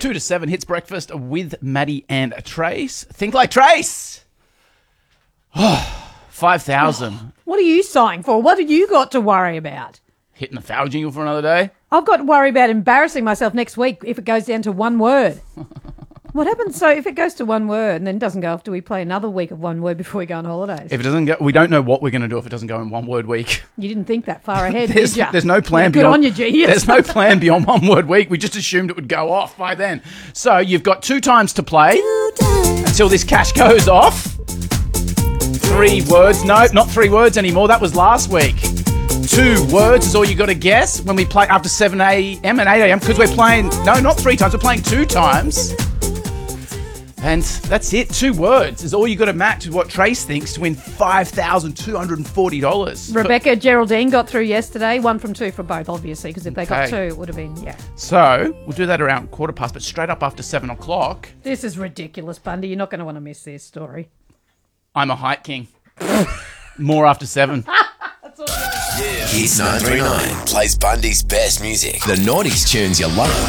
2 to 7 Hits Breakfast with Maddie and Trace. Think like Trace. 5,000. What are you sighing for? What have you got to worry about? Hitting the foul jingle for another day. I've got to worry about embarrassing myself next week if it goes down to one word. What happens? So if it goes to one word and then doesn't go off, do we play another week of one word before we go on holidays? If it doesn't go, we don't know what we're going to do if it doesn't go in 1 word week. You didn't think that far ahead, There's, did you? there's no plan Yeah, beyond. Good on you, genius. There's no plan beyond 1 word week. We just assumed it would go off by then. So you've got 2 times to play until this cash goes off. 3 words. No, not 3 words anymore. That was last week. 2 words is all you got to guess when we play after 7 a.m. and 8 a.m. because we're playing, no, not 3 times. We're playing 2 times. And that's it. 2 words is all you got to match with what Trace thinks to win $5,240. Rebecca Geraldine got through yesterday. 1 from 2 for both, obviously, because if they got 2, it would have been, yeah. So we'll do that around 1:15, but straight up after 7 o'clock. This is ridiculous, Bundy. You're not going to want to miss this story. I'm a height king. More after 7. Hits 939 plays Bundy's best music. The noughties tunes you love.